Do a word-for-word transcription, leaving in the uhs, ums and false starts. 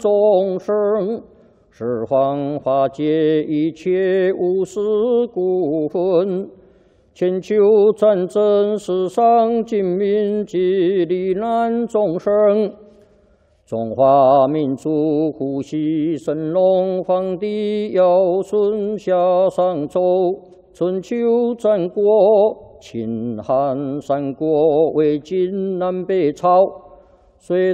众生，十方化解一切无始故分。千秋战争，世上尽民及罹难众生。中华民族呼吸神龙皇帝尧舜夏商周，春秋战国，秦汉三国，魏晋南北朝，隋